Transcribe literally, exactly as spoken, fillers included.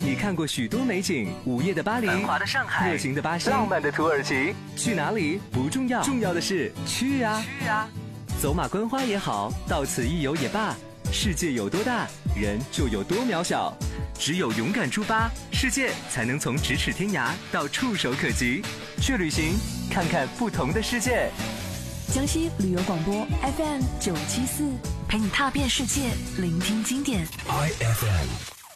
你看过许多美景，午夜的巴黎， 繁华的上海， 热情的巴西， 浪漫的土耳其。 去哪里不重要，重要的是去啊！ 去啊！ 走马观花也好，到此一游也罢，世界有多大，人就有多渺小。只有勇敢出发，世界才能从咫尺天涯到触手可及。去旅行，看看不同的世界。 江西旅游广播 F M 九七四，陪你踏遍世界，聆听经典。 I F M。